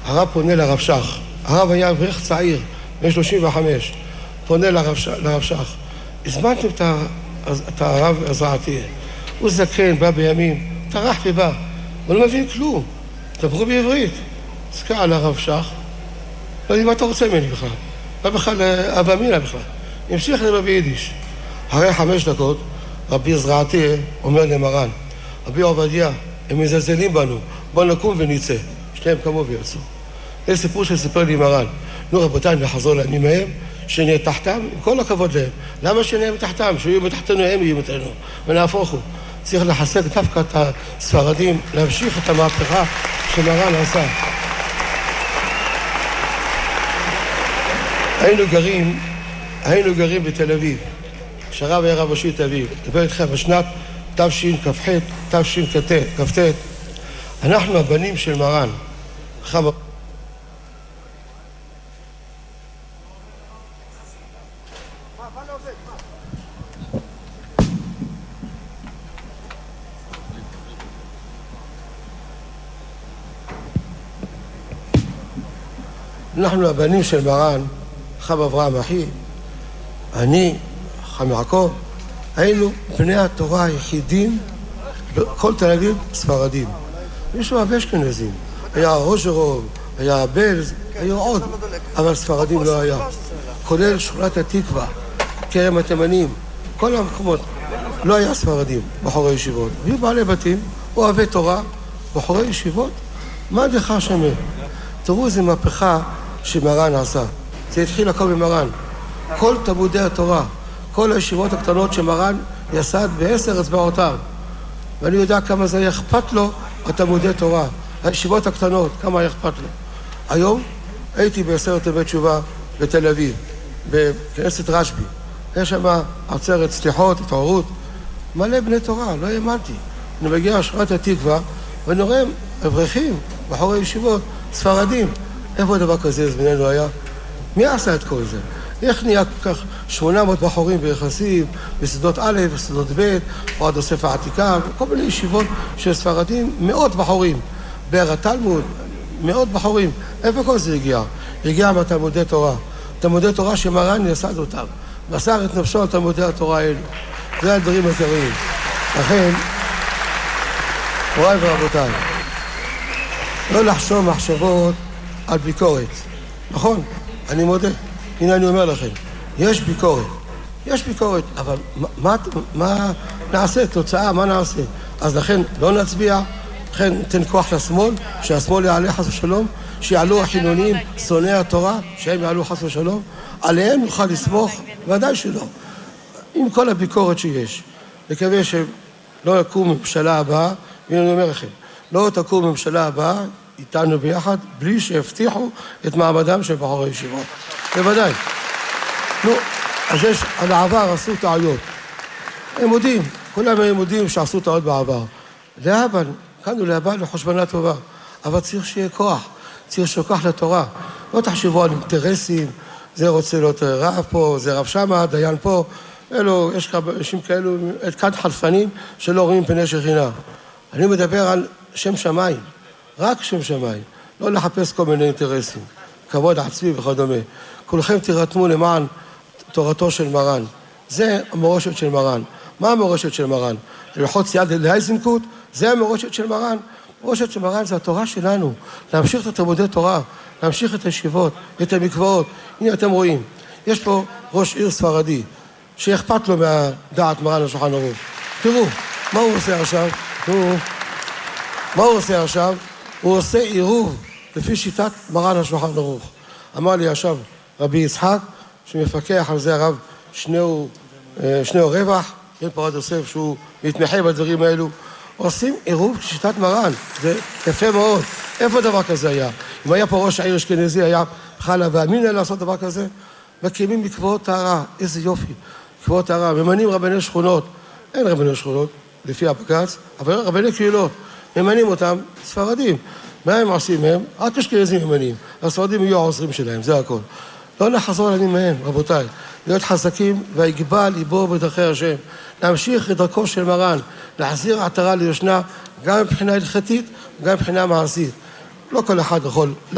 הרב פונה לרב שך. הרב היה אברך צעיר, בן 35, פונה לרב שך. הזמנתם את הרב עזרעתיה. הוא זקן, בא בימים, טרח ובא. הוא לא מבין כלום. דברו בעברית. הסתכל על הרב שך. לא יודע מה אתה רוצה ממני בכלל. לא בכלל אבא מינה בכלל. המשיך לדבר ביידיש. אחרי 5 דקות, רבי עזרעתיה אומר למרן, רבי עובדיה, הם מזלזלים בנו, בוא נקום ונצא. שניהם קמו ויצאו. זה סיפור שסיפר לי מרן. נו רבותיי, נחזור לימים מהם, שנהיה תחתם, עם כל הכבוד להם. למה שנהיה מתחתם? שיהיו מתחתנו, הם יהיו מתחתנו. ונהפוך הוא. צריך לחזק דווקא את הספרדים, להמשיך את המהפכה שמרן עשה. היינו גרים בתל אביב. כשהרב היה רב ראשי תל אביב. דבר איתכם בשנת תשכ"ח, תשכ"ט. אנחנו הבנים של מרן. אנחנו הבנים של מרן, חם אברהם אחי, אני, חם יעקב, היינו בני התורה היחידים בכל תל אביב ספרדים. יש הרבה אשכנזים, היה רוז'רוב, היה בלז, היו עוד, אבל ספרדים לא היה. כולל שכונת התקווה, כרם התימנים, כל המקומות, לא היה ספרדים בחורי ישיבות. היו בעלי בתים, אוהבי תורה, בחורי ישיבות, מה דחה שמה? תראו איזה מהפכה שמרן עשה. זה התחיל הכל במרן. כל תלמודי התורה, כל הישיבות הקטנות שמרן יסד ב10 אצבעותיו. ואני יודע כמה זה היה אכפת לו, התלמודי תורה. הישיבות הקטנות, כמה היה אכפת לו. היום הייתי בעשרת ימי תשובה בתל אביב, בכנסת רשב"י. יש שם עצרת סליחות, התעוררות, מלא בני תורה, לא האמנתי. אני מגיע לשכונת התקווה, ואני רואה אברכים, בחורי ישיבות, ספרדים. איפה הדבר כזה זמננו היה? מי עשה את כל זה? איך נהיה כך 800 בחורים ביחסים, בסדות א', בסדות ב', או עד הספר העתיקה, כל מיני ישיבות של ספרדים, מאות בחורים. בער התלמוד, מאות בחורים. איפה כל זה הגיע? הגיע מהתלמודי תורה. תלמודי תורה שמרן יסד אותם. מסר את נפשו על תלמודי התורה האלו. זה הדברים העיקריים. לכן, הוריי ורבותיי, לא לחשוב מחשבות על ביקורת. נכון, אני מודה. הנה אני אומר לכם, יש ביקורת, אבל מה נעשה? תוצאה, מה נעשה? אז לכן לא נצביע, לכן ניתן כוח לשמאל, שהשמאל יעלה חס ושלום, שיעלו החילונים, שונאי התורה, שהם יעלו חס ושלום, עליהם נוכל לסמוך, ודאי שלא. עם כל הביקורת שיש. נקווה שלא יקום ממשלה הבאה, והנה אני אומר לכם, לא תקום ממשלה הבאה, איתנו ביחד, בלי שהבטיחו את מעמדם של בחורי ישיבות. בוודאי. נו, אז יש, על העבר עשו טעויות. הם מודים, כולם הם מודים שעשו טעויות בעבר. להבא, כאן להבא לחושבנה טובה. אבל צריך שיהיה כוח, צריך שיהיה כוח לתורה. לא תחשבו על אינטרסים, זה רוצה להיות רב פה, זה רב שמה, דיין פה. אלו, יש אנשים כאלו, כאן חלפנים שלא רואים פני שכינה. אני מדבר על שם שמיים. רק שם שמיים, לא לחפש כל מיני אינטרסים, כבוד עצמי וכדומה. כולכם תירתמו למען תורתו של מרן. זה המורשת של מרן. מה המורשת של מרן? ללחוץ יד להיזנקות, זה המורשת של מרן. המורשת של מרן זה התורה שלנו, להמשיך את תלמודי תורה, להמשיך את הישיבות, את המקוואות. הנה אתם רואים, יש פה ראש עיר ספרדי, שאכפת לו מהדעת מרן השולחן ערוך. תראו, מה הוא עושה עכשיו? הוא עושה עירוב לפי שיטת מרן השולחן ערוך. אמר לי עכשיו רבי יצחק, שמפקח על זה הרב שניאור רווח, אין פה עד יוסף שהוא מתמחה בדברים האלו, עושים עירוב שיטת מרן, זה יפה מאוד. איפה דבר כזה היה? אם היה פה ראש העיר אשכנזי, היה חלה ואמינה לעשות דבר כזה? מקימים מקוואות טהרה, איזה יופי, מקוואות טהרה, ממנים רבני שכונות, אין רבני שכונות, לפי הבג"ץ, אבל רבני קהילות, ממנים אותם ספרדים. מה הם עושים מהם? רק אשכנזים ממנים. הספרדים יהיו העוזרים שלהם, זה הכל. לא נחזור עליהם מהם, רבותיי. להיות חזקים והיגבה ליבו בדרכי השם. להמשיך את דרכו של מרן, להחזיר עטרה ליושנה, גם מבחינה הלכתית, גם מבחינה מעשית. לא כל אחד יכול